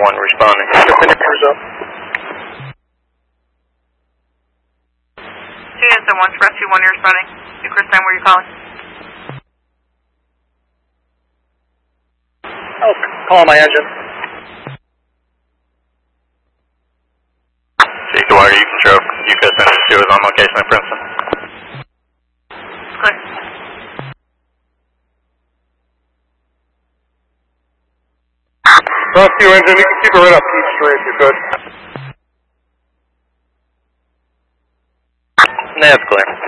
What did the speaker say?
1 responding. Cruise up. TSM 1, Rescue 1, you're responding. New Chris 9, where are you calling? Oh, call my engine. Chief Dwyer, you control. UCS Engine 2 is on location at Princeton. Clear. Rescue engine, you can keep it right up Peach Street if you could. That's clear.